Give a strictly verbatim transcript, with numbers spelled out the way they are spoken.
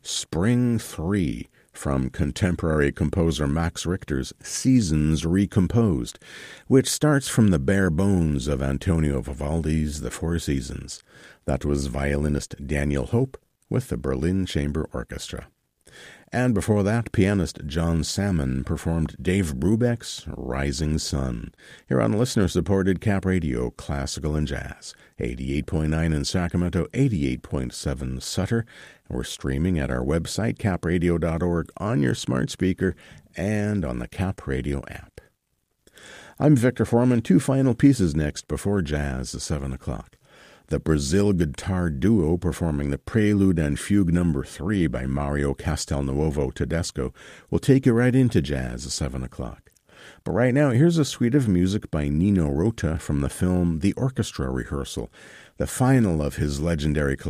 Spring three, from contemporary composer Max Richter's Seasons Recomposed, which starts from the bare bones of Antonio Vivaldi's The Four Seasons. That was violinist Daniel Hope with the Berlin Chamber Orchestra. And before that, pianist John Salmon performed Dave Brubeck's Rising Sun, here on listener-supported Cap Radio Classical and Jazz, eighty-eight point nine in Sacramento, eighty-eight point seven Sutter. We're streaming at our website, cap radio dot org, on your smart speaker and on the Cap Radio app. I'm Victor Foreman. Two final pieces next before jazz at seven o'clock. The Brazil Guitar Duo performing the Prelude and Fugue Number three by Mario Castelnuovo Tedesco will take you right into jazz at seven o'clock. But right now, here's a suite of music by Nino Rota from the film The Orchestra Rehearsal, the final of his legendary